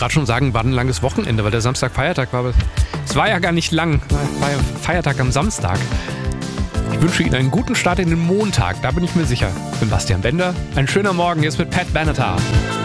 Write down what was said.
gerade schon sagen, war ein langes Wochenende, weil der Samstag Feiertag war. Aber es war ja gar nicht lang. War ja Feiertag am Samstag. Ich wünsche Ihnen einen guten Start in den Montag, da bin ich mir sicher. Ich bin Bastian Bender. Ein schöner Morgen jetzt mit Pat Benatar.